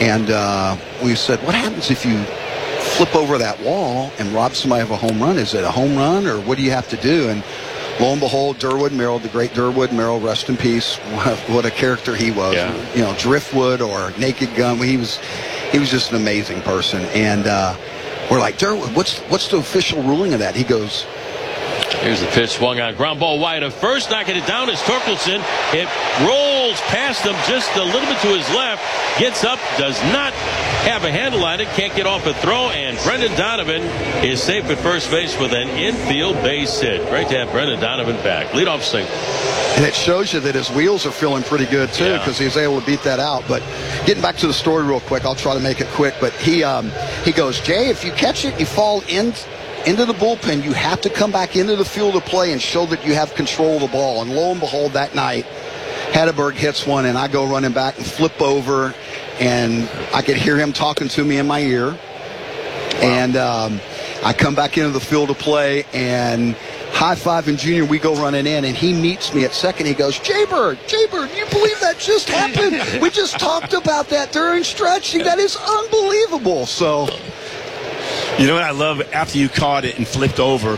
And we said, what happens if you flip over that wall and rob somebody of a home run? Is it a home run, or what do you have to do? And lo and behold, Durwood Merrill, the great Durwood Merrill, rest in peace. What a character he was. Yeah. You know, Driftwood or Naked Gun. He was just an amazing person. And we're like, Durwood, what's the official ruling of that? He goes, here's the pitch, swung on, ground ball wide of first, knocking it down is Torkelson. It rolls past him just a little bit to his left, gets up, does not have a handle on it, can't get off a throw, and Brendan Donovan is safe at first base with an infield base hit. Great to have Brendan Donovan back. Leadoff single. And it shows you that his wheels are feeling pretty good, too, because he was able to beat that out. But getting back to the story real quick, I'll try to make it quick. But he goes, Jay, if you catch it, you fall into the bullpen, you have to come back into the field of play and show that you have control of the ball. And lo and behold, that night, Hatteberg hits one, and I go running back and flip over, and I could hear him talking to me in my ear. Wow. And I come back into the field of play, and high-fiving Junior, we go running in, and he meets me at second. He goes, Jaybird, you believe that just happened? We just talked about that during stretching. That is unbelievable. So, you know what I love? After you caught it and flipped over,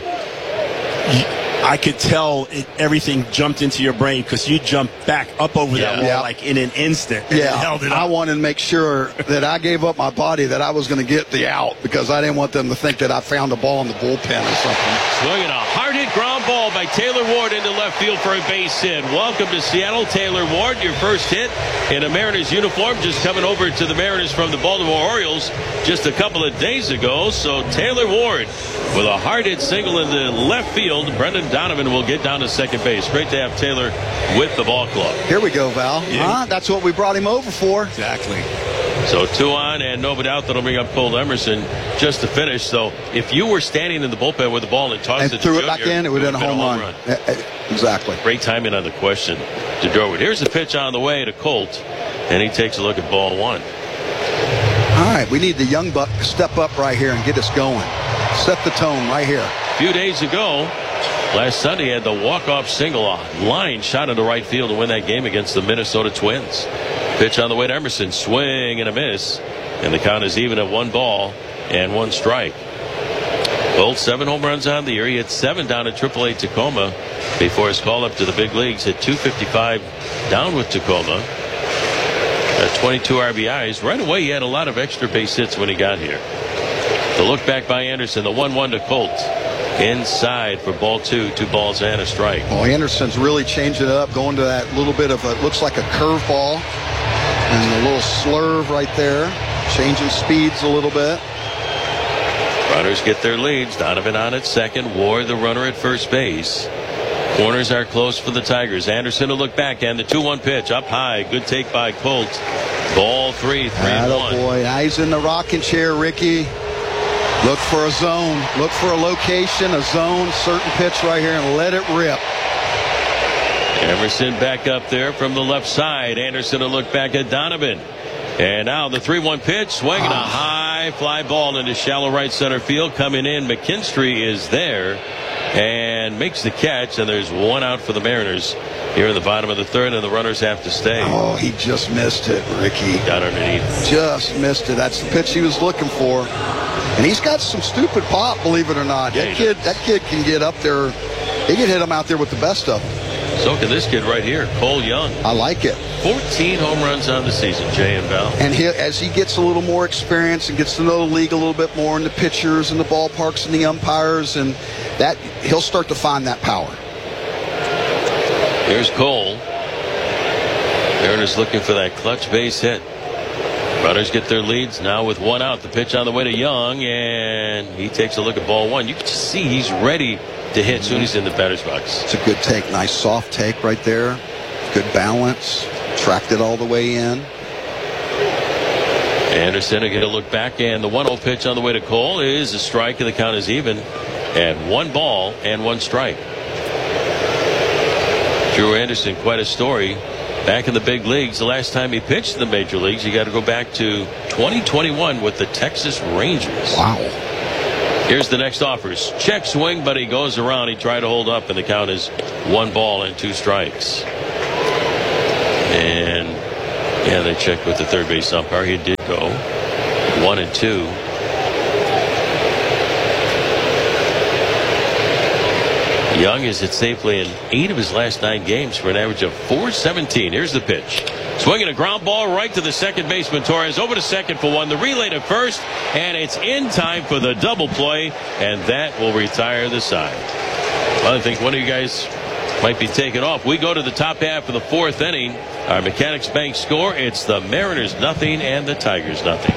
I could tell everything jumped into your brain because you jumped back up over that wall like in an instant and held it up. I wanted to make sure that I gave up my body, that I was going to get the out, because I didn't want them to think that I found a ball in the bullpen or something. Swinging a hard-hit ground ball by Taylor Ward into left field for a base hit. Welcome to Seattle, Taylor Ward. Your first hit in a Mariners uniform, just coming over to the Mariners from the Baltimore Orioles just a couple of days ago. So Taylor Ward with a hard-hit single in the left field. Brendan Donovan will get down to second base. Great to have Taylor with the ball club. Here we go, Val. That's what we brought him over for. Exactly. So 2 on, and no doubt that'll bring up Cole Emerson just to finish. So if you were standing in the bullpen with the ball and tossed it to threw it Junior, back in, it would have been a home run. Exactly. Great timing on the question to Durwood. Here's the pitch on the way to Colt, and he takes a look at ball one. All right, we need the young buck to step up right here and get us going. Set the tone right here. A few days ago, last Sunday, he had the walk-off single, a line shot into right field to win that game against the Minnesota Twins. Pitch on the way to Emerson, swing and a miss, and the count is even at 1 ball and 1 strike. Colt, 7 home runs on the year. He had 7 down at AAA Tacoma before his call up to the big leagues. Hit .255 down with Tacoma. 22 RBIs. Right away, he had a lot of extra base hits when he got here. The look back by Anderson, the 1-1 to Colt. Inside for ball 2, 2 balls and a strike. Well, Anderson's really changing it up, going to that little bit of a, looks like a curveball, and a little slurve right there, changing speeds a little bit. Runners get their leads. Donovan on at second, Ward the runner at first base. Corners are close for the Tigers. Anderson to look back, and the 2-1 pitch up high. Good take by Colt. Ball 3, 3-1. Boy, now he's in the rocking chair, Ricky. Look for a zone. Look for a location, a zone, certain pitch right here, and let it rip. Emerson back up there from the left side. Anderson to look back at Donovan. And now the 3-1 pitch, swinging a high fly ball into shallow right center field. Coming in, McKinstry is there and makes the catch, and there's 1 out for the Mariners here in the bottom of the 3rd, and the runners have to stay. Oh, he just missed it, Ricky. Got underneath. Just missed it. That's the pitch he was looking for. And he's got some stupid pop, believe it or not. Yeah, that kid can get up there. He can hit him out there with the best of them. So can this kid right here, Cole Young. I like it. 14 home runs on the season, Jay and Val. And as he gets a little more experience and gets to know the league a little bit more, and the pitchers and the ballparks and the umpires, and that, he'll start to find that power. Here's Cole. Mariners looking for that clutch base hit. Runners get their leads now with 1 out. The pitch on the way to Young, and he takes a look at ball 1. You can just see he's ready to hit as soon as he's in the batter's box. It's a good take. Nice soft take right there. Good balance. Tracked it all the way in. Anderson will get a look back, and the 1-0 pitch on the way to Cole is a strike, and the count is even at 1 ball and 1 strike. Drew Anderson, quite a story. Back in the big leagues, the last time he pitched in the major leagues, you got to go back to 2021 with the Texas Rangers. Wow. Here's the next offers. Check swing, but he goes around. He tried to hold up, and the count is 1 ball and 2 strikes. And they checked with the third base umpire. He did go 1-2. Young has hit safely in 8 of his last 9 games for an average of .417. Here's the pitch. Swinging a ground ball right to the second baseman. Torres over to second for 1. The relay to first, and it's in time for the double play, and that will retire the side. Well, I think one of you guys might be taken off. We go to the top half of the 4th inning. Our Mechanics Bank score, it's the Mariners nothing and the Tigers nothing.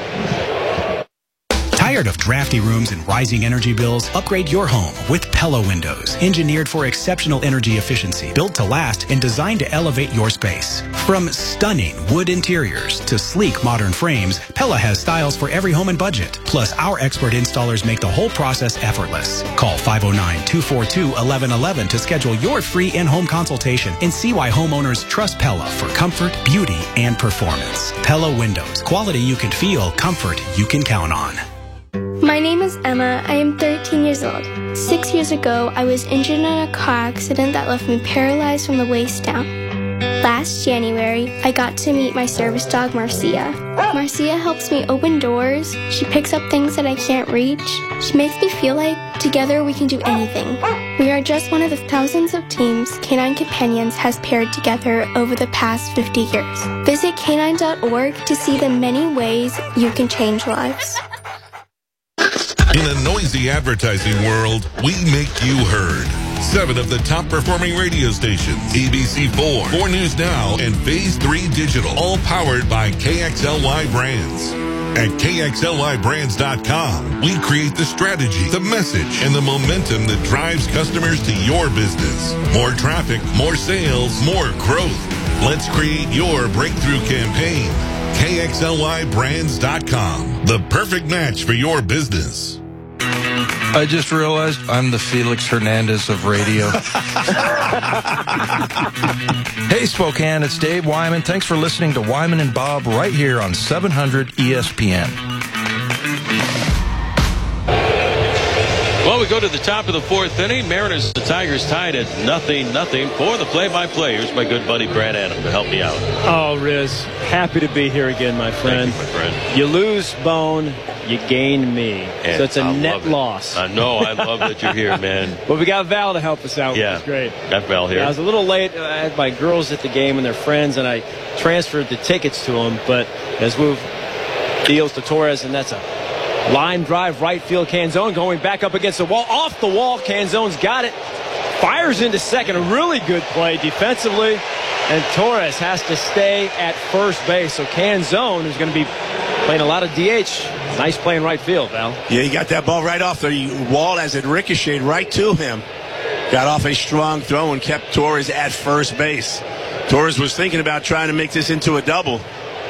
Tired of drafty rooms and rising energy bills? Upgrade your home with Pella Windows. Engineered for exceptional energy efficiency, built to last, and designed to elevate your space. From stunning wood interiors to sleek modern frames, Pella has styles for every home and budget. Plus, our expert installers make the whole process effortless. Call 509-242-1111 to schedule your free in-home consultation and see why homeowners trust Pella for comfort, beauty, and performance. Pella Windows. Quality you can feel, comfort you can count on. My name is Emma. I am 13 years old. 6 years ago, I was injured in a car accident that left me paralyzed from the waist down. Last January, I got to meet my service dog, Marcia. Marcia helps me open doors. She picks up things that I can't reach. She makes me feel like together we can do anything. We are just one of the thousands of teams Canine Companions has paired together over the past 50 years. Visit canine.org to see the many ways you can change lives. In a noisy advertising world, we make you heard. 7 of the top performing radio stations, ABC4, 4 News Now, and Phase 3 Digital, all powered by KXLY Brands. At KXLYBrands.com, we create the strategy, the message, and the momentum that drives customers to your business. More traffic, more sales, more growth. Let's create your breakthrough campaign. KXLYBrands.com, the perfect match for your business. I just realized I'm the Felix Hernandez of radio. Hey, Spokane, it's Dave Wyman. Thanks for listening to Wyman and Bob right here on 700 ESPN. Well, we go to the top of the 4th inning. Mariners and the Tigers tied at 0-0 for the play-by-play. Here's my good buddy Brad Adam to help me out. Oh, Riz, happy to be here again, my friend. Thank you, my friend. You lose Bone, you gain me. And so it's a net loss. I know. I love that you're here, man. But we got Val to help us out. Yeah, which is great. Got Val here. Yeah, I was a little late. I had my girls at the game and their friends, and I transferred the tickets to them. But as we've deals to Torres, and that's a line drive right field. Canzone going back up against the wall. Off the wall. Canzone's got it. Fires into second. A really good play defensively. And Torres has to stay at first base. So Canzone, who's going to be playing a lot of DH. Nice play in right field, Val. Yeah, he got that ball right off the wall as it ricocheted right to him. Got off a strong throw and kept Torres at first base. Torres was thinking about trying to make this into a double.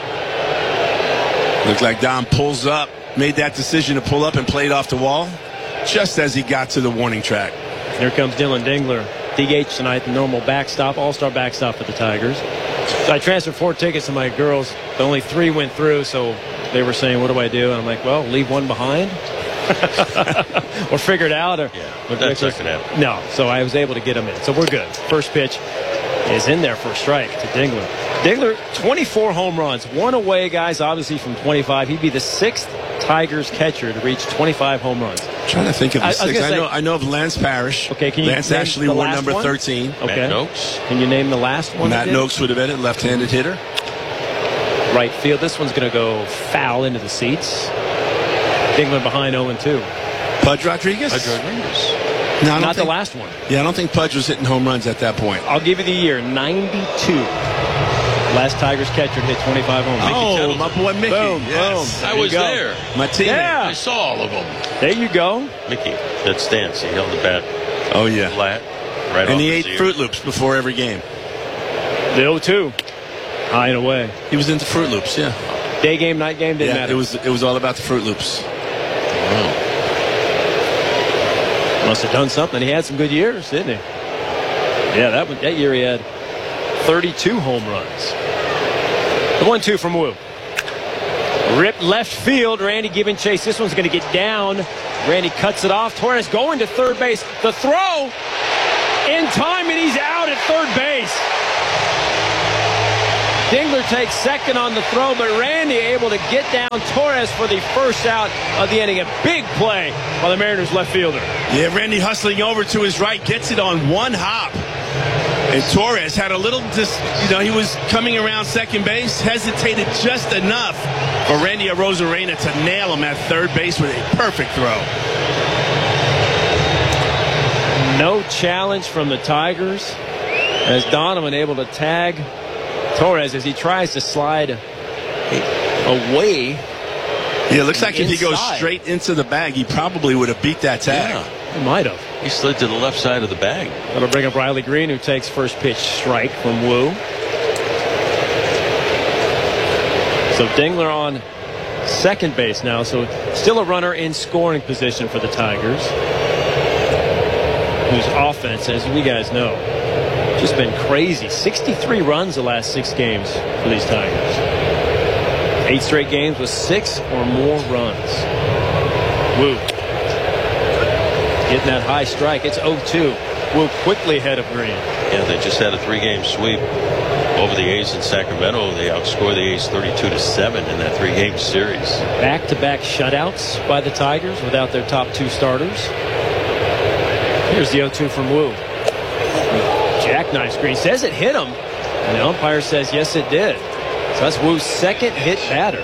Looked like Dom pulls up. Made that decision to pull up and played off the wall just as he got to the warning track. Here comes Dylan Dingler. DH tonight, the normal backstop, all-star backstop for the Tigers. So I transferred 4 tickets to my girls. But only 3 went through, so they were saying, what do I do? And I'm like, well, leave one behind. Or figure it out. Or, that's not going to happen. No, so I was able to get them in. So we're good. First pitch is in there for a strike to Dingler. Dingler, 24 home runs. 1 away, guys, obviously from 25. He'd be the 6th Tigers catcher to reach 25 home runs. I'm trying to think of the 6th. I know of Lance Parrish. Okay, can you Lance Ashley wore number 13. Okay. Matt Noakes. Can you name the last one? Matt Noakes would have been it, left-handed hitter. Right field. This one's going to go foul into the seats. Dingler behind 0-2. Pudge Rodriguez? Pudge Rodriguez. No, not the last one. Yeah, I don't think Pudge was hitting home runs at that point. I'll give you the year, 92. Last Tigers catcher to hit 25 home runs. Oh, my boy Mickey. Boom, yes. boom. I was there. My teammate. Yeah. I saw all of them. There you go. Mickey, that stance. He held the bat Oh, yeah. flat. Right And off he his ate ear. Fruit Loops before every game. The 0-2. High and away. He was into Fruit Loops, yeah. Day game, night game, didn't matter. It was all about the Fruit Loops. Wow. Must have done something. He had some good years, didn't he? Yeah, that year he had 32 home runs. The 1-2 from Wu. Ripped left field. Randy giving chase. This one's going to get down. Randy cuts it off. Torres going to third base. The throw in time, and he's out at third base. Dingler takes second on the throw, but Randy able to get down Torres for the first out of the inning. A big play by the Mariners left fielder. Yeah, Randy hustling over to his right, gets it on one hop. And Torres had a little, he was coming around second base, hesitated just enough for Randy Arozarena to nail him at third base with a perfect throw. No challenge from the Tigers as Donovan able to tag Torres as he tries to slide away. Yeah, it looks like if he goes straight into the bag, he probably would have beat that tag. Yeah, he might have. He slid to the left side of the bag. That'll bring up Riley Green, who takes first pitch strike from Wu. So Dingler on second base now. So still a runner in scoring position for the Tigers, whose offense, as we guys know, just been crazy. 63 runs the last 6 games for these Tigers. 8 straight games with 6 or more runs. Wu getting that high strike. It's 0-2. Wu quickly ahead of Green. Yeah, they just had a 3-game sweep over the A's in Sacramento. They outscored the A's 32-7 in that 3-game series. Back-to-back shutouts by the Tigers without their top 2 starters. Here's the 0-2 from Wu. Jackknife Green, says it hit him, and the umpire says yes it did. So that's Wu's second hit batter.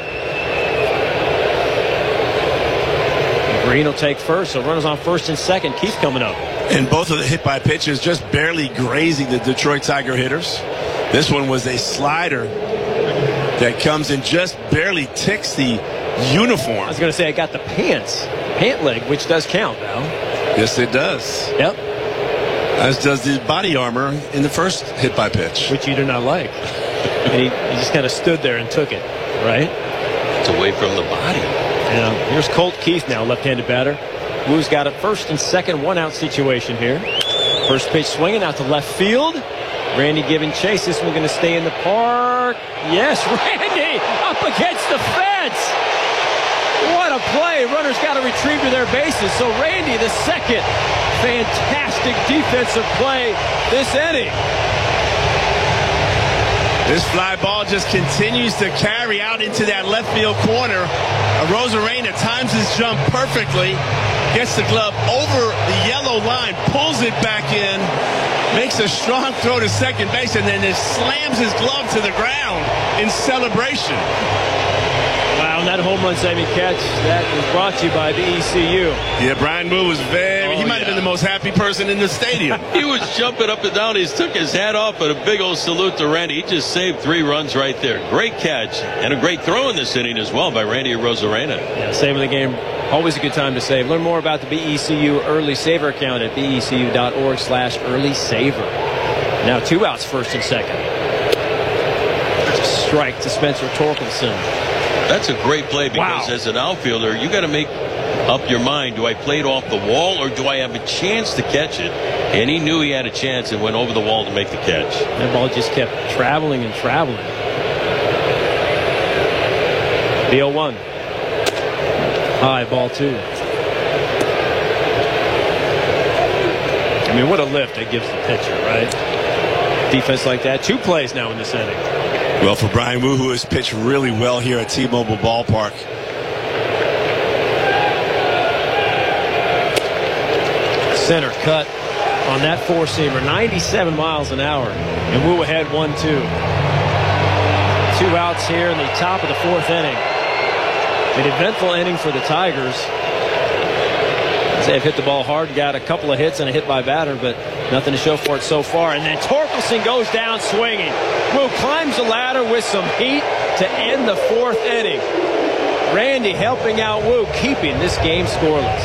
And Green will take first, so runners on first and second. Keith coming up. And both of the hit by pitches just barely grazing the Detroit Tiger hitters. This one was a slider that comes and just barely ticks the uniform. I was going to say I got the pant leg, which does count, Val. Yes, it does. Yep. As does the body armor in the first hit by pitch. Which you do not like. And he just kind of stood there and took it, right? It's away from the body. Yeah. Here's Colt Keith now, left-handed batter. Wu's got a first and second one-out situation here. First pitch swinging out to left field. Randy giving chase. This one going to stay in the park. Yes, Randy up against the fence. What a play. Runners got to retrieve to their bases. So Randy, the second fantastic defensive play this inning. This fly ball just continues to carry out into that left field corner. Arozarena times his jump perfectly. Gets the glove over the yellow line, pulls it back in, makes a strong throw to second base, and then just slams his glove to the ground in celebration. Wow, and that home run saving catch, that was brought to you by the ECU. Yeah, Brian Wu was he might have been the most happy person in the stadium. He was jumping up and down. He took his hat off, but a big old salute to Randy. He just saved 3 runs right there. Great catch and a great throw in this inning as well by Randy Arozarena. Yeah, saving the game. Always a good time to save. Learn more about the BECU Early Saver account at becu.org/early saver. Now 2 outs, first and second. Strike to Spencer Torkelson. That's a great play because as an outfielder, you got to make up your mind. Do I play it off the wall or do I have a chance to catch it? And he knew he had a chance and went over the wall to make the catch. That ball just kept traveling and traveling. The 0-1. High, ball 2. I mean, what a lift it gives the pitcher, right? Defense like that. 2 plays now in this inning. Well, for Brian Wu, who has pitched really well here at T-Mobile Ballpark. Center cut on that 4-seamer, 97 miles an hour. And Wu ahead 1-2. 2 outs here in the top of the 4th inning. An eventful inning for the Tigers. They've hit the ball hard, got a couple of hits and a hit by batter, but nothing to show for it so far. And then Torkelson goes down swinging. Wu climbs the ladder with some heat to end the 4th inning. Randy helping out Wu, keeping this game scoreless.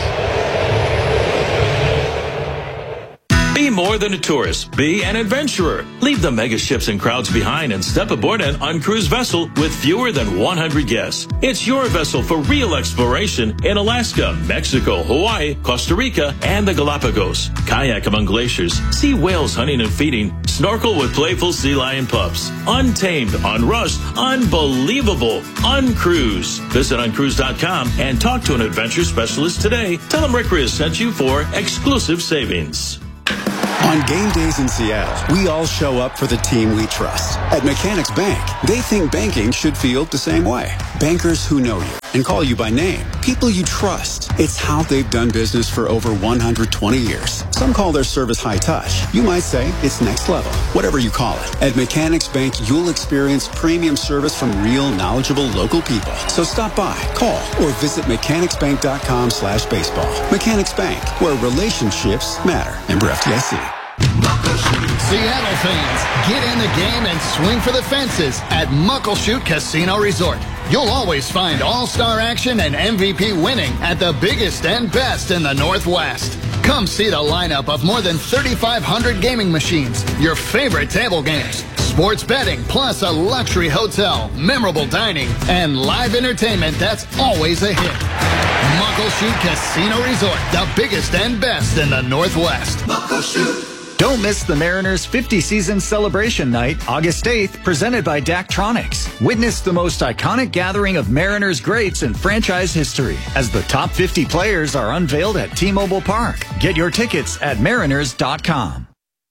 Be more than a tourist. Be an adventurer. Leave the mega ships and crowds behind and step aboard an uncruised vessel with fewer than 100 guests. It's your vessel for real exploration in Alaska, Mexico, Hawaii, Costa Rica, and the Galapagos. Kayak among glaciers. See whales hunting and feeding. Snorkel with playful sea lion pups. Untamed, unrushed, unbelievable. Uncruise. Visit uncruise.com and talk to an adventure specialist today. Tell them Rick Riz sent you for exclusive savings. On game days in Seattle, we all show up for the team we trust. At Mechanics Bank, they think banking should feel the same way. Bankers who know you and call you by name. People you trust. It's how they've done business for over 120 years. Some call their service high touch. You might say it's next level. Whatever you call it. At Mechanics Bank, you'll experience premium service from real, knowledgeable local people. So stop by, call, or visit mechanicsbank.com/baseball. Mechanics Bank, where relationships matter. Member FDIC. Seattle fans, get in the game and swing for the fences at Muckleshoot Casino Resort. You'll always find all-star action and MVP winning at the biggest and best in the Northwest. Come see the lineup of more than 3,500 gaming machines, your favorite table games, sports betting, plus a luxury hotel, memorable dining, and live entertainment that's always a hit. Muckleshoot Casino Resort, the biggest and best in the Northwest. Muckleshoot. Don't miss the Mariners 50 season celebration night, August 8th, presented by Daktronics. Witness the most iconic gathering of Mariners greats in franchise history as the top 50 players are unveiled at T-Mobile Park. Get your tickets at mariners.com.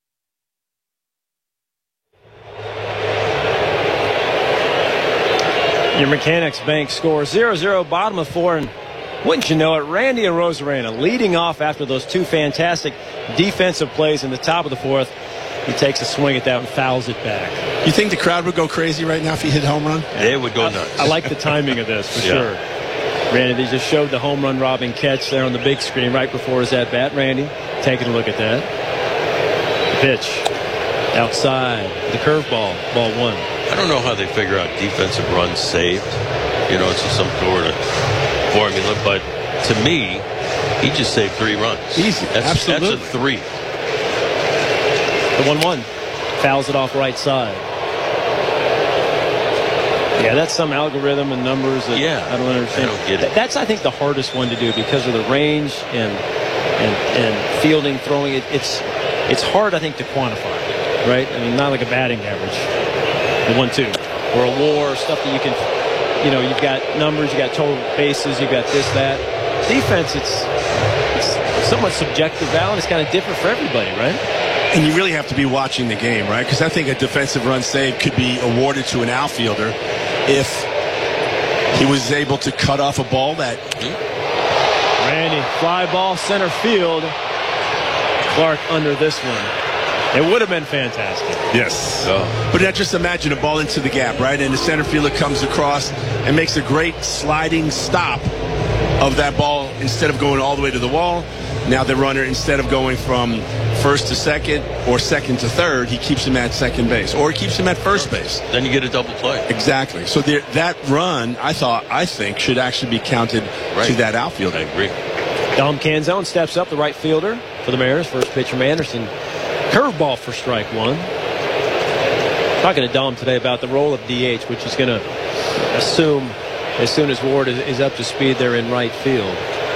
Your Mechanics Bank score 0-0, bottom of 4, and wouldn't you know it, Randy Arozarena leading off after those two fantastic defensive plays in the top of the 4th. He takes a swing at that and fouls it back. You think the crowd would go crazy right now if he hit a home run? They would go nuts. I like the timing of this for sure. Randy, they just showed the home run robbing catch there on the big screen right before his at-bat. Randy taking a look at that. The pitch outside, the curveball, ball 1. I don't know how they figure out defensive runs saved. You know, it's just some sort of formula, but to me, he just saved 3 runs. Easy. Absolutely. That's a 3. The 1-1. Fouls it off right side. Yeah, that's some algorithm and numbers that I don't understand. I don't get it. That's, I think, the hardest one to do because of the range and fielding, throwing. It's hard, I think, to quantify, right? I mean, not like a batting average. The 1-2 or a WAR, stuff that you can. You know, you've got numbers, you've got total bases, you've got this, that. Defense, it's somewhat subjective, Val, and it's kind of different for everybody, right? And you really have to be watching the game, right? Because I think a defensive run save could be awarded to an outfielder if he was able to cut off a ball that... Randy, fly ball, center field. Clark under this one. It would have been fantastic. Yes. But just imagine a ball into the gap, right? And the center fielder comes across and makes a great sliding stop of that ball instead of going all the way to the wall. Now the runner, instead of going from first to second or second to third, he keeps him at second base or he keeps him at first base. Then you get a double play. Exactly. So that run, I think, should actually be counted to that outfielder. I agree. Dom Canzone steps up, the right fielder for the Mariners. First pitch from Anderson. Curveball for strike 1. Talking to Dom today about the role of DH, which he's going to assume as soon as Ward is up to speed there in right field.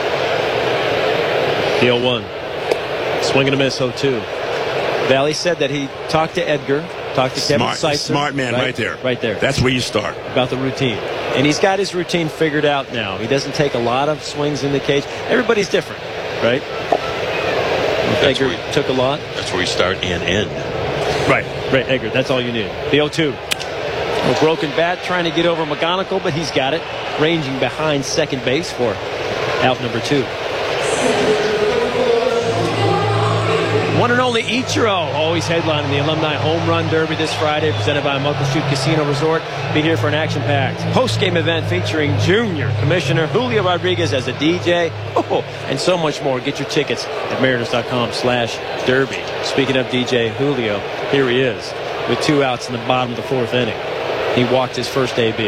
The 0-1. Swing and a miss, 0-2. Valley said that he talked to Edgar, talked to Kevin Seitzer. Smart man right there. Right there. That's where you start. About the routine. And he's got his routine figured out now. He doesn't take a lot of swings in the cage. Everybody's different, right? Edgar took a lot. That's where you start and end. Right, Edgar. That's all you need. The 0-2. A broken bat trying to get over McGonigal, but he's got it. Ranging behind second base for out number 2. One and only Ichiro, always headlining the Alumni Home Run Derby this Friday, presented by Muckleshoot Casino Resort. Be here for an action-packed post-game event featuring Junior Commissioner Julio Rodriguez as a DJ, and so much more. Get your tickets at mariners.com/derby. Speaking of DJ Julio, here he is with 2 outs in the bottom of the 4th inning. He walked his first AB.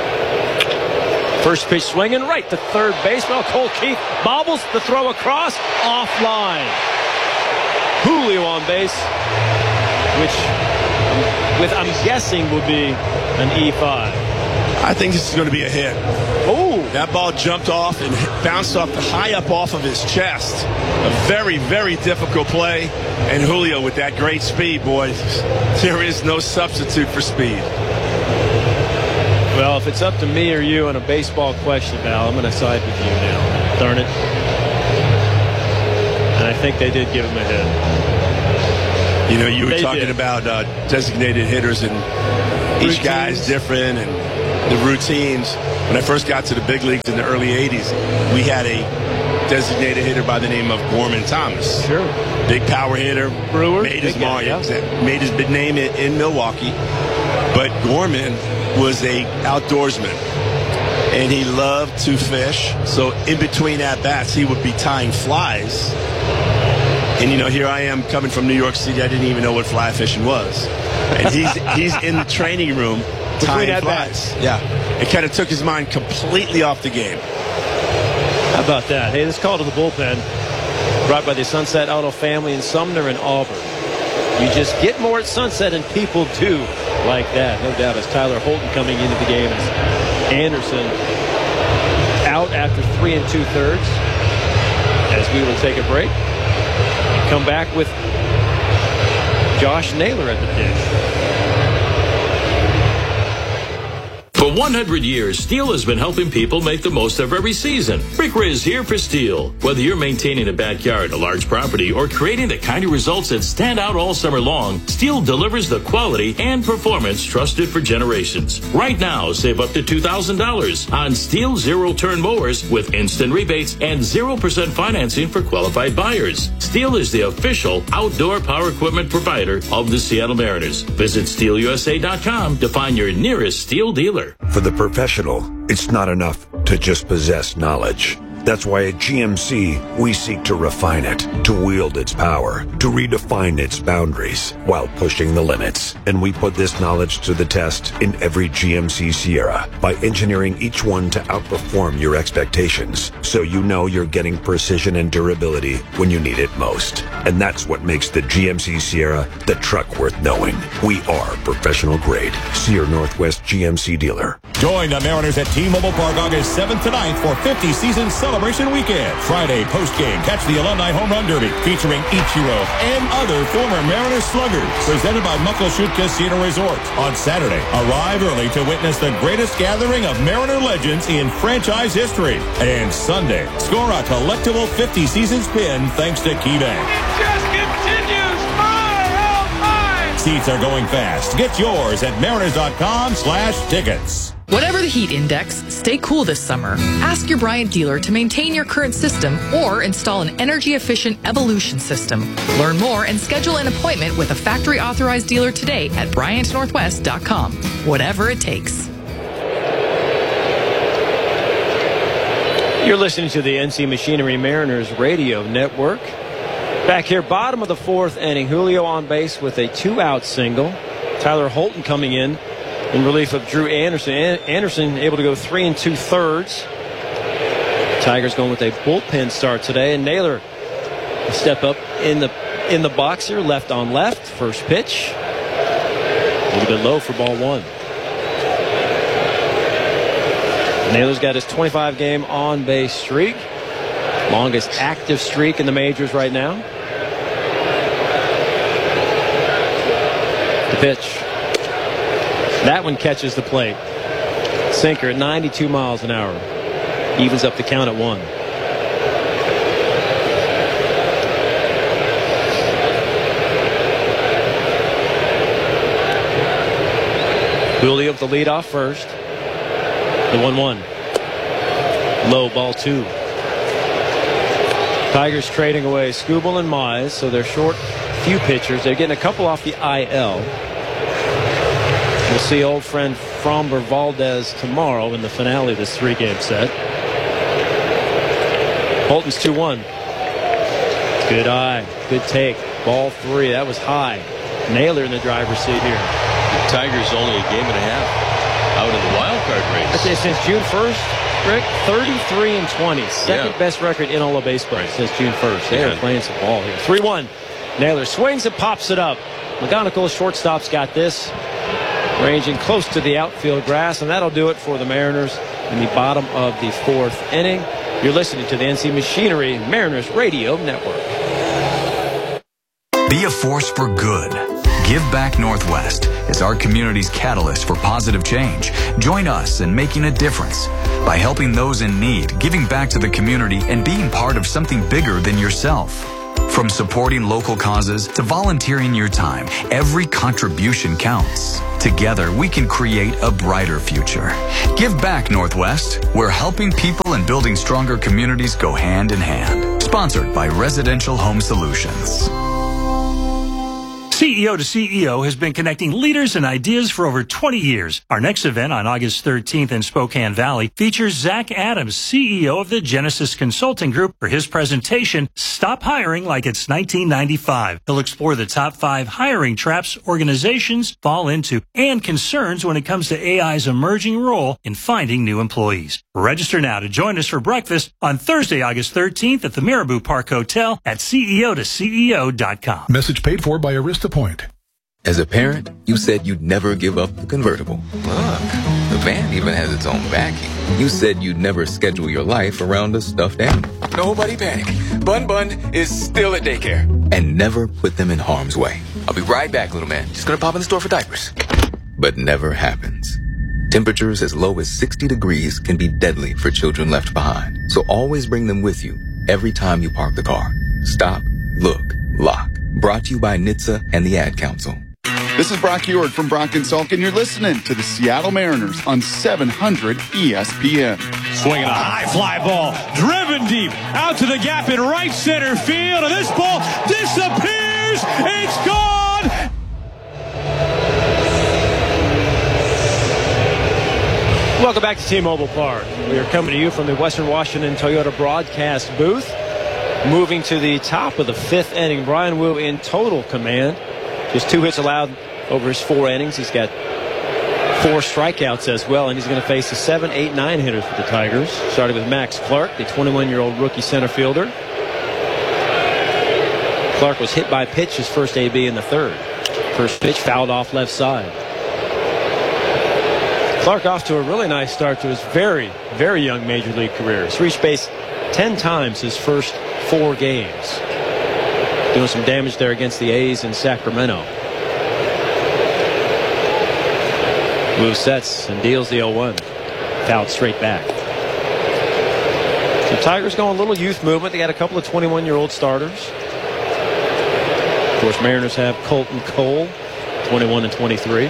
First pitch swinging right to third base. Well, Cole Keith bobbles the throw across, offline. Julio on base, which I'm guessing will be an E5. I think this is going to be a hit. Oh, that ball jumped off and bounced high up off of his chest. A very, very difficult play. And Julio with that great speed, boys. There is no substitute for speed. Well, if it's up to me or you on a baseball question, Val, I'm going to side with you now. Darn it. And I think they did give him a hit. You know, you were talking about designated hitters, and each guy's different, and the routines. When I first got to the big leagues in the early 80s, we had a designated hitter by the name of Gorman Thomas. Sure. Big power hitter. Brewer. Made his big name in Milwaukee. But Gorman was a outdoorsman, and he loved to fish. So in between at-bats, he would be tying flies. And, you know, here I am coming from New York City. I didn't even know what fly fishing was. And he's in the training room tying flies. Yeah. It kind of took his mind completely off the game. How about that? Hey, this call to the bullpen brought by the Sunset Auto family in Sumner and Auburn. You just get more at Sunset, and people do like that. No doubt. As Tyler Holton coming into the game as Anderson out after 3 2/3. As we will take a break. Come back with Josh Naylor at the dish. For 100 years, Steel has been helping people make the most of every season. Rick Riz here for Steel. Whether you're maintaining a backyard, a large property, or creating the kind of results that stand out all summer long, Steel delivers the quality and performance trusted for generations. Right now, save up to $2,000 on Steel zero-turn mowers with instant rebates and 0% financing for qualified buyers. Steel is the official outdoor power equipment provider of the Seattle Mariners. Visit SteelUSA.com to find your nearest Steel dealer. For the professional, it's not enough to just possess knowledge. That's why at GMC, we seek to refine it, to wield its power, to redefine its boundaries while pushing the limits. And we put this knowledge to the test in every GMC Sierra by engineering each one to outperform your expectations, so you know you're getting precision and durability when you need it most. And that's what makes the GMC Sierra the truck worth knowing. We are professional grade. See your Northwest GMC dealer. Join the Mariners at T-Mobile Park August 7th to 9th for 50 Season Celebration Weekend. Friday, post-game, catch the Alumni Home Run Derby featuring Ichiro and other former Mariners sluggers. Presented by Muckleshoot Casino Resort. On Saturday, arrive early to witness the greatest gathering of Mariner legends in franchise history. And Sunday, score a collectible 50 Seasons pin thanks to KeyBank. It just continues. My. Seats are going fast. Get yours at mariners.com/tickets. Whatever the heat index, stay cool this summer. Ask your Bryant dealer to maintain your current system or install an energy-efficient Evolution system. Learn more and schedule an appointment with a factory-authorized dealer today at BryantNorthwest.com. Whatever it takes. You're listening to the NC Machinery Mariners Radio Network. Back here, bottom of the 4th inning, Julio on base with a 2-out single. Tyler Holton coming in relief of Drew Anderson. Anderson able to go 3 2/3. Tigers going with a bullpen start today, and Naylor will step up in the box here, left on left. First pitch, a little bit low for ball 1. Naylor's got his 25-game on-base streak, longest active streak in the majors right now. The pitch. That one catches the plate. Sinker at 92 miles an hour. Evens up the count at 1. Julio with the lead off first. The 1-1. Low, ball 2. Tigers trading away Skubal and Mize, so they're short few pitchers. They're getting a couple off the IL. We'll see old friend Framber Valdez tomorrow in the finale of this 3-game set. Holton's 2-1. Good eye. Good take. Ball 3. That was high. Naylor in the driver's seat here. The Tigers only a game and a half out in the wild card race. Since June 1st, Rick, 33-20. Second best record in all of baseball since June 1st. They are playing some ball here. 3-1. Naylor swings and pops it up. McGonigal, shortstop's got this. Ranging close to the outfield grass, and that'll do it for the Mariners in the bottom of the 4th inning. You're listening to the NC Machinery Mariners Radio Network. Be a force for good. Give Back Northwest is our community's catalyst for positive change. Join us in making a difference by helping those in need, giving back to the community, and being part of something bigger than yourself. From supporting local causes to volunteering your time, every contribution counts. Together, we can create a brighter future. Give back, Northwest, where helping people and building stronger communities go hand in hand. Sponsored by Residential Home Solutions. CEO to CEO has been connecting leaders and ideas for over 20 years. Our next event on August 13th in Spokane Valley features Zach Adams, CEO of the Genesis Consulting Group, for his presentation, Stop Hiring Like It's 1995. He'll explore the top 5 hiring traps organizations fall into and concerns when it comes to AI's emerging role in finding new employees. Register now to join us for breakfast on Thursday, August 13th at the Marabou Park Hotel at CEO2CEO.com. Message paid for by Arista Point. As a parent, you said you'd never give up the convertible. Look, the van even has its own backing. You said you'd never schedule your life around a stuffed animal. Nobody panic. Bun Bun is still at daycare. And never put them in harm's way. I'll be right back, little man. Just gonna pop in the store for diapers. But never happens. Temperatures as low as 60 degrees can be deadly for children left behind. So always bring them with you every time you park the car. Stop, look, lock. Brought to you by NHTSA and the Ad Council. This is Brock Ewart from Brock and Salk, and you're listening to the Seattle Mariners on 700 ESPN. Swinging a high fly ball, driven deep, out to the gap in right center field, and this ball disappears. It's gone. Welcome back to T-Mobile Park. We are coming to you from the Western Washington Toyota broadcast booth. Moving to the top of the 5th inning, Bryan Woo in total command. Just 2 hits allowed over his 4 innings. He's got 4 strikeouts as well, and he's going to face the 7, 8, 9 hitters for the Tigers. Starting with Max Clark, the 21-year-old rookie center fielder. Clark was hit by a pitch, his first AB in the 3rd. First pitch fouled off left side. Clark off to a really nice start to his very, very young Major League career. He's reached base 10 times his first 4 games. Doing some damage there against the A's in Sacramento. Woo sets and deals the 0-1. Fouled straight back. The Tigers going a little youth movement. They got a couple of 21-year-old starters. Of course, Mariners have Colton Cole, 21 and 23.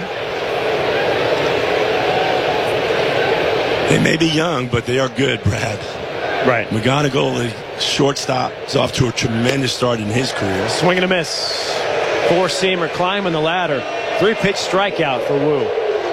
They may be young, but they are good, Brad. Right. McGonigal, the shortstop, is off to a tremendous start in his career. Swing and a miss. 4-seamer climbing the ladder. 3-pitch strikeout for Woo.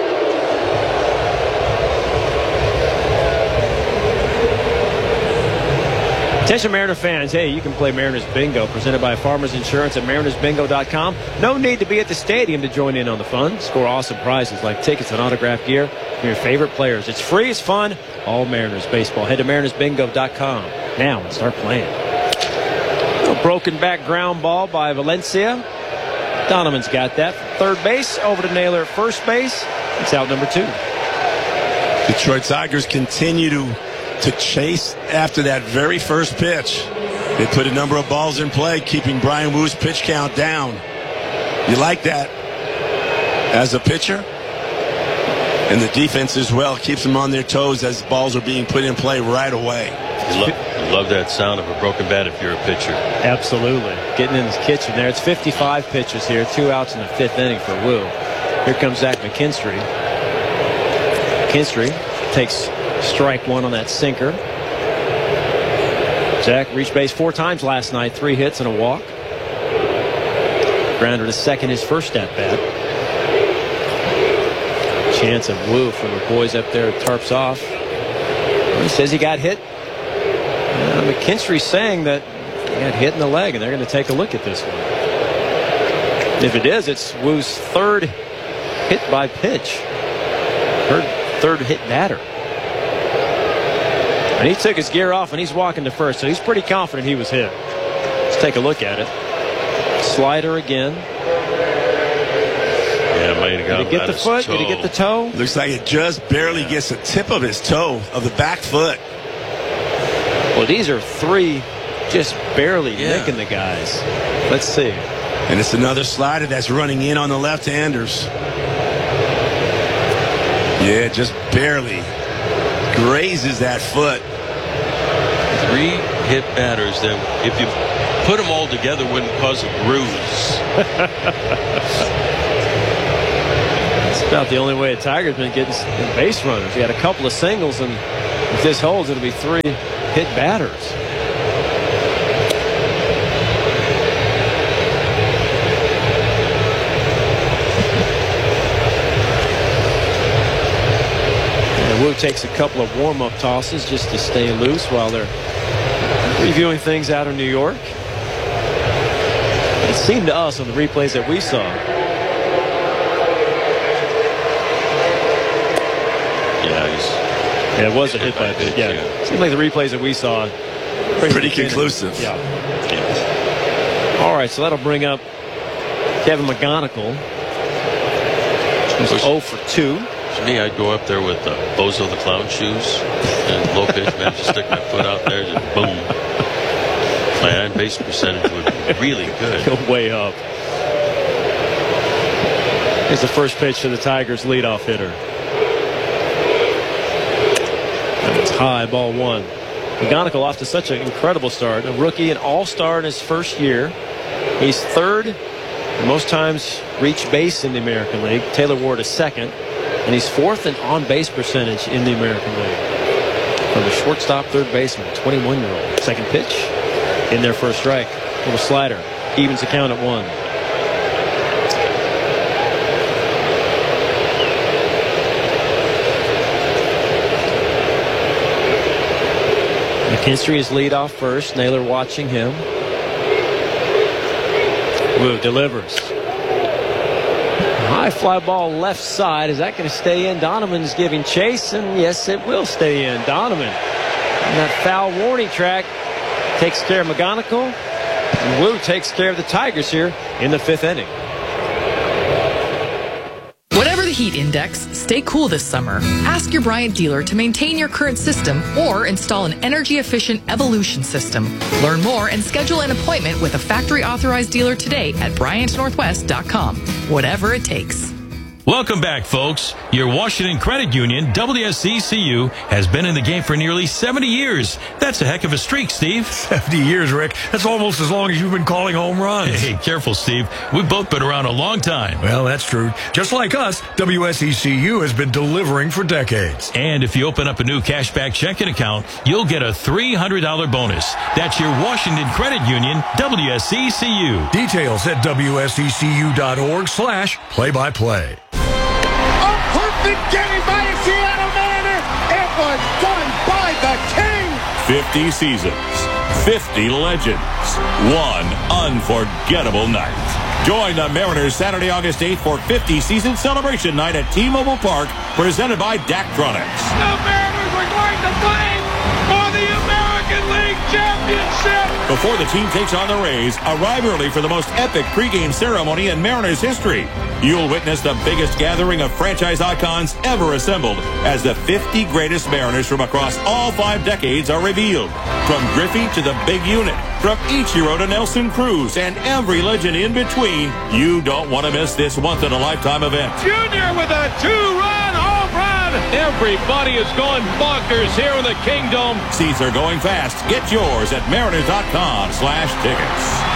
Attention Mariner fans, hey, you can play Mariners Bingo, presented by Farmers Insurance at marinersbingo.com. No need to be at the stadium to join in on the fun. Score awesome prizes like tickets and autographed gear from your favorite players. It's free, it's fun, all Mariners baseball. Head to marinersbingo.com now and start playing. A broken back ground ball by Valencia. Donovan's got that. Third base, over to Naylor at first base. It's out number 2. Detroit Tigers continue to chase after that very first pitch. They put a number of balls in play, keeping Bryan Woo's pitch count down. You like that as a pitcher? And the defense as well keeps them on their toes as balls are being put in play right away. You love that sound of a broken bat if you're a pitcher. Absolutely. Getting in his kitchen there. It's 55 pitches here, 2 outs in the 5th inning for Woo. Here comes Zach McKinstry. McKinstry takes strike 1 on that sinker. Zach reached base 4 times last night, 3 hits and a walk. Grounder to second his first at bat. Chance of Woo from the boys up there at Tarps off. He says he got hit. McKinstry's saying that he got hit in the leg, and they're going to take a look at this one. If it is, it's Woo's 3rd hit by pitch. Third hit batter. And he took his gear off and he's walking to first, so he's pretty confident he was hit. Let's take a look at it. Slider again. Yeah, might have gone. Did he get the foot? Did he get the toe? Looks like it just barely gets the tip of his toe of the back foot. Well, these are 3 just barely nicking the guys. Let's see. And it's another slider that's running in on the left-handers. Yeah, just barely grazes that foot. 3 hit batters that, if you put them all together, wouldn't cause a bruise. It's about the only way a Tiger's been getting base runners. He had a couple of singles, and if this holds, it'll be 3 hit batters. Wu takes a couple of warm-up tosses just to stay loose while they're reviewing things out in New York. It seemed to us on the replays that we saw. Yeah, it was a hit by pitch. Yeah, it seemed like the replays that we saw pretty conclusive. Yeah. All right, so that'll bring up Kevin McGonigal, who's 0 for 2. To me, I'd go up there with Bozo the Clown shoes and low pitch, man, just stick my foot out there, just boom. My on base percentage would be really good. Go way up. Here's the first pitch to the Tigers' leadoff hitter. That was high, ball 1. McGonigal off to such an incredible start. A rookie, an all-star in his first year. He's 3rd, most times reached base in the American League. Taylor Ward is 2nd. And he's 4th in on-base percentage in the American League. From the shortstop, 3rd baseman, 21-year-old. Second pitch in their first strike. Little slider. Evens the count at 1. McKinstry is lead off first. Naylor watching him. Wu delivers. High fly ball left side. Is that going to stay in? Donovan's giving chase, and yes, it will stay in. Donovan on that foul warning track takes care of McGonigal, and Wu takes care of the Tigers here in the 5th inning. Whatever the heat index, stay cool this summer. Ask your Bryant dealer to maintain your current system or install an energy-efficient Evolution system. Learn more and schedule an appointment with a factory-authorized dealer today at BryantNorthwest.com. Whatever it takes. Welcome back, folks. Your Washington Credit Union, WSECU, has been in the game for nearly 70 years. That's a heck of a streak, Steve. 70 years, Rick. That's almost as long as you've been calling home runs. Hey, careful, Steve. We've both been around a long time. Well, that's true. Just like us, WSECU has been delivering for decades. And if you open up a new cashback checking account, you'll get a $300 bonus. That's your Washington Credit Union, WSECU. Details at WSECU.org/play-by-play. Perfect game by a Seattle Mariner. It was done by the King. 50 seasons, 50 legends, one unforgettable night. Join the Mariners Saturday, August 8th for 50 season celebration night at T-Mobile Park, presented by Daktronics. The Mariners are going to play for the American League Championship. Before the team takes on the Rays, arrive early for the most epic pregame ceremony in Mariners history. You'll witness the biggest gathering of franchise icons ever assembled as the 50 greatest Mariners from across all 5 decades are revealed. From Griffey to the big unit, from Ichiro to Nelson Cruz, and every legend in between, you don't want to miss this once-in-a-lifetime event. Junior with a 2-run home run. Everybody is going bonkers here in the Kingdom. Seats are going fast. Get yours at mariners.com/tickets.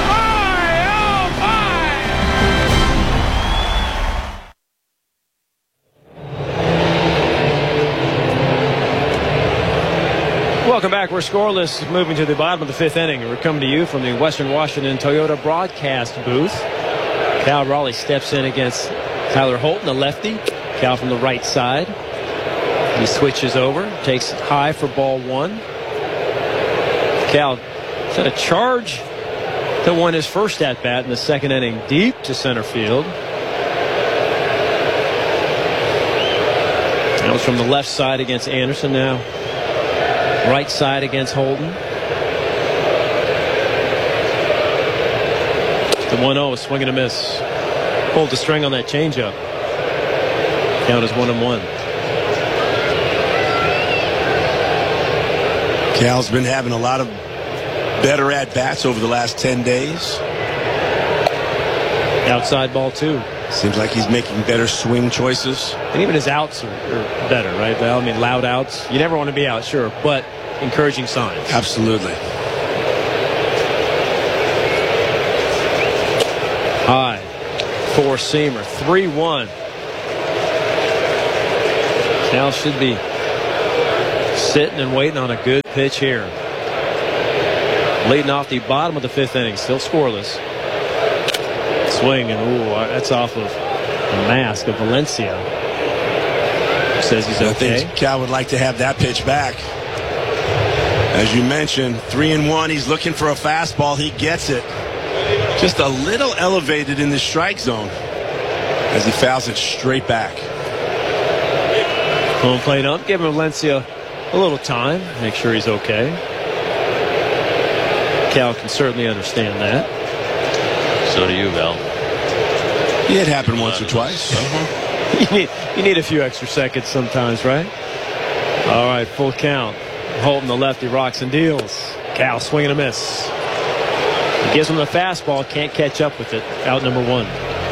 Welcome back. We're scoreless, moving to the bottom of the 5th inning. We're coming to you from the Western Washington Toyota broadcast booth. Cal Raleigh steps in against Tyler Holton, the lefty. Cal from the right side. He switches over, takes high for ball 1. Cal set a charge to win his first at-bat in the 2nd inning, deep to center field. That was from the left side against Anderson now. Right side against Holden. The 1-0, swing and a miss. Pulled the string on that changeup. Count is 1-1. Cal's been having a lot of better at-bats over the last 10 days. Outside ball 2. Seems like he's making better swing choices. And even his outs are better, right, Val? I mean, loud outs. You never want to be out, sure. But encouraging signs. Absolutely. High, four-seamer, 3-1. Cal should be sitting and waiting on a good pitch here. Leading off the bottom of the fifth inning, still scoreless. Swing, and that's off of the mask of Valencia. Says he's okay. I think Cal would like to have that pitch back. As you mentioned, 3-1. He's looking for a fastball. He gets it. Just a little elevated in the strike zone as he fouls it straight back. Home plate up, giving Valencia a little time, make sure he's okay. Cal can certainly understand that. So do you, Val. Yeah, it happened once or twice. You need a few extra seconds sometimes, right? All right, full count. Holton, the lefty, rocks and deals. Cal swinging a miss. He gives him the fastball, can't catch up with it. Out number one.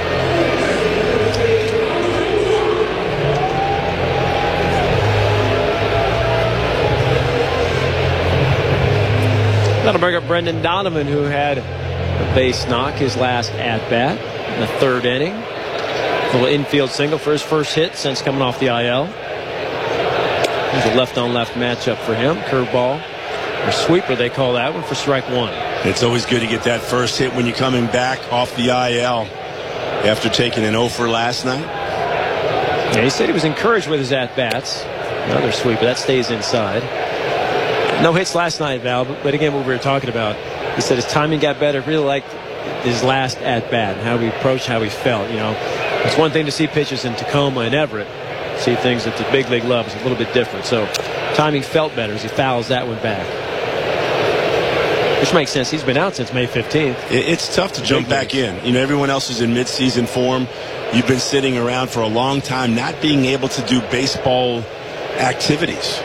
That'll bring up Brendan Donovan, who had a base knock his last at-bat in the third inning. A little infield single for his first hit since coming off the IL. There's a left-on-left matchup for him. Curveball or sweeper, they call that one, for strike one. It's always good to get that first hit when you're coming back off the IL after taking an 0 for last night. Yeah, he said he was encouraged with his at-bats. Another sweeper, that stays inside. No hits last night, Val, but again, what we were talking about, he said his timing got better. Really liked his last at-bat and how he approached, how he felt. You know, it's one thing to see pitches in Tacoma and Everett. See things at the big league level is a little bit different. So timing felt better as he fouls that one back. Which makes sense. He's been out since May 15th. It's tough to jump back in. You know, everyone else is in mid-season form. You've been sitting around for a long time, not being able to do baseball activities.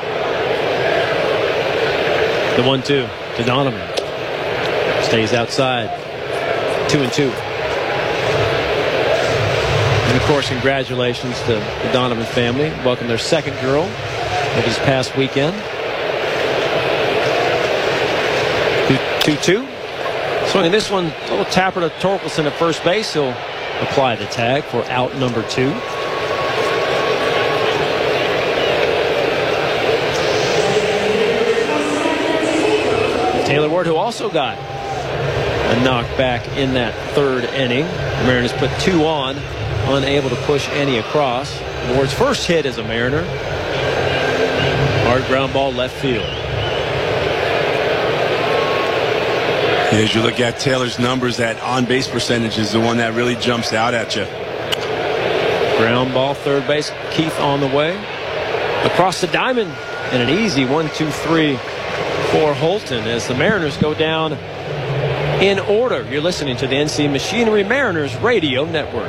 The 1-2 to Donovan. Stays outside. 2-2. And of course, congratulations to the Donovan family. Welcome their second girl of this past weekend. 2-2. Swinging this one, a little tapper to Torkelson at first base. He'll apply the tag for out number 2. Taylor Ward, who also got a knockback in that third inning. The Mariners put 2 on, unable to push any across. Ward's first hit as a Mariner. Hard ground ball left field. As you look at Taylor's numbers, that on-base percentage is the one that really jumps out at you. Ground ball, third base. Keith on the way. Across the diamond, and an easy 1-2-3 for Holton as the Mariners go down in order. You're listening to the NC Machinery Mariners Radio Network.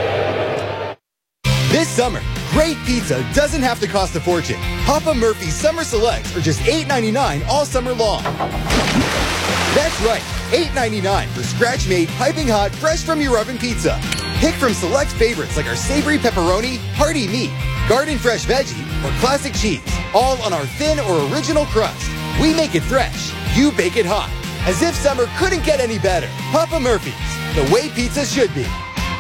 This summer, great pizza doesn't have to cost a fortune. Papa Murphy's Summer Selects are just $8.99 all summer long. That's right, $8.99 for scratch-made, piping hot, fresh from your oven pizza. Pick from select favorites like our savory pepperoni, hearty meat, garden fresh veggie, or classic cheese, all on our thin or original crust. We make it fresh, you bake it hot. As if summer couldn't get any better. Papa Murphy's, the way pizza should be.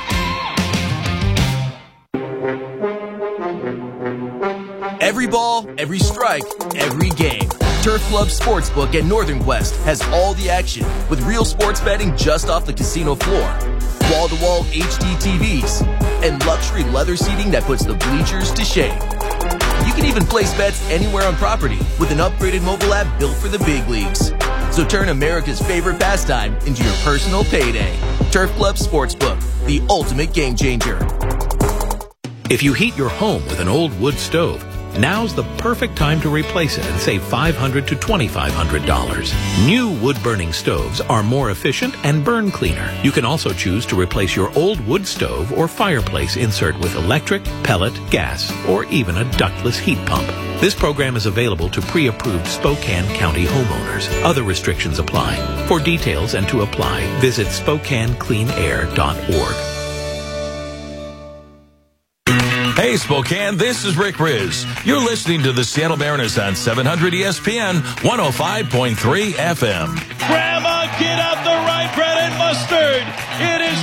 Every ball, every strike, every game. Turf Club Sportsbook at Northern Quest has all the action with real sports betting just off the casino floor. Wall-to-wall HD TVs and luxury leather seating that puts the bleachers to shame. You can even place bets anywhere on property with an upgraded mobile app built for the big leagues. So turn America's favorite pastime into your personal payday. Turf Club Sportsbook, the ultimate game changer. If you heat your home with an old wood stove, now's the perfect time to replace it and save $500 to $2,500. New wood-burning stoves are more efficient and burn cleaner. You can also choose to replace your old wood stove or fireplace insert with electric, pellet, gas, or even a ductless heat pump. This program is available to pre-approved Spokane County homeowners. Other restrictions apply. For details and to apply, visit SpokaneCleanAir.org. Hey, Spokane, this is Rick Riz. You're listening to the Seattle Mariners on 700 ESPN, 105.3 FM. Grandma, get out the rye bread and mustard. It is